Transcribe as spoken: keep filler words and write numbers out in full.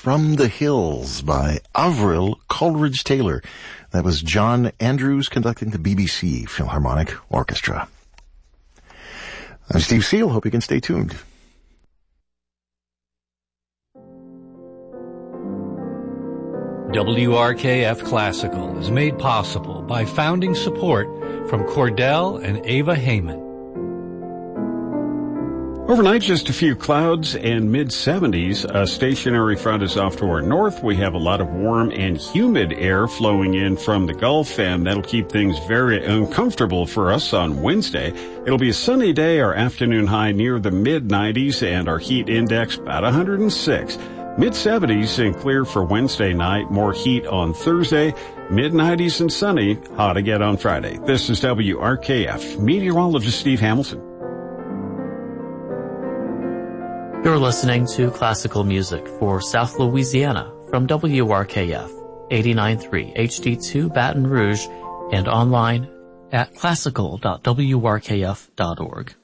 From the Hills by Avril Coleridge Taylor. That was John Andrews conducting the B B C Philharmonic Orchestra. I'm Steve Seal. Hope you can stay tuned. W R K F Classical is made possible by founding support from Cordell and Ava Heyman. Overnight, just a few clouds and mid seventies. A stationary front is off to our north. We have a lot of warm and humid air flowing in from the Gulf, and that'll keep things very uncomfortable for us on Wednesday. It'll be a sunny day, our afternoon high near the mid nineties, and our heat index about one hundred six. mid seventies and clear for Wednesday night. More heat on Thursday. mid nineties and sunny. Hot again on Friday. This is W R K F meteorologist Steve Hamilton. You're listening to classical music for South Louisiana from W R K F eighty-nine point three H D two Baton Rouge and online at classical dot w r k f dot org.